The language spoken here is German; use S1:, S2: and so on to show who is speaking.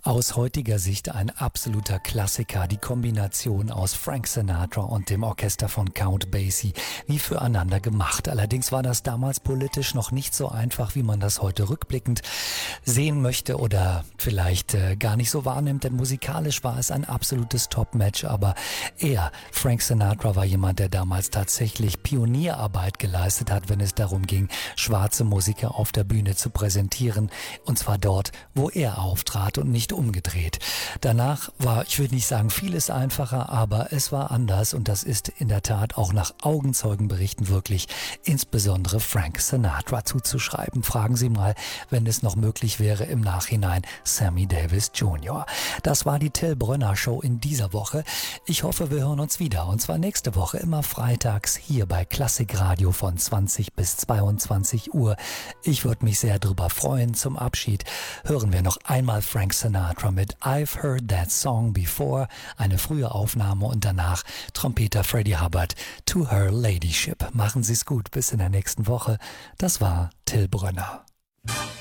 S1: Aus heutiger Sicht ein absoluter Klassiker, die Kombination aus Frank Sinatra und dem Orchester von Count Basie, wie füreinander gemacht. Allerdings war das damals politisch noch nicht so einfach, wie man das heute rückblickend sehen möchte oder vielleicht gar nicht so wahrnimmt, denn musikalisch war es ein absolutes Top-Match, aber Frank Sinatra, war jemand, der damals tatsächlich Pionierarbeit geleistet hat, wenn es darum ging, schwarze Musiker auf der Bühne zu präsentieren, und zwar dort, wo er auftrat und nicht umgedreht. Danach war, ich würde nicht sagen vieles einfacher, aber es war anders, und das ist in der Tat auch nach Augenzeugenberichten wirklich insbesondere Frank Sinatra zuzuschreiben. Fragen Sie mal, wenn es noch möglich wäre, im Nachhinein Sammy Davis Jr. Das war die Till Brönner Show in dieser Woche. Ich hoffe, wir hören uns wieder, und zwar nächste Woche immer freitags hier bei Klassikradio von 20 bis 22 Uhr. Ich würde mich sehr drüber freuen. Zum Abschied hören wir noch einmal Frank Sinatra mit I've Heard That Song Before, eine frühe Aufnahme, und danach Trompeter Freddie Hubbard, To Her Ladyship. Machen Sie es gut, bis in der nächsten Woche. Das war Till Brönner.